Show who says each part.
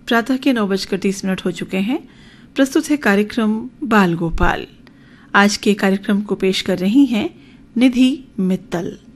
Speaker 1: प्रातः के 9:30 हो चुके हैं। प्रस्तुत है कार्यक्रम बाल गोपाल। आज के कार्यक्रम को पेश कर रही हैं निधि मित्तल।